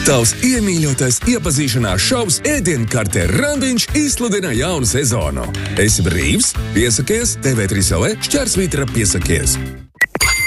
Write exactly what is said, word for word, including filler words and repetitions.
Tavs iemīļotais iepazīšanās šovs Ēdienkarte Randiņš izsludina jaunu sezonu. Esi brīvs? Piesakies T V trīs L V šķērsvītra piesakies.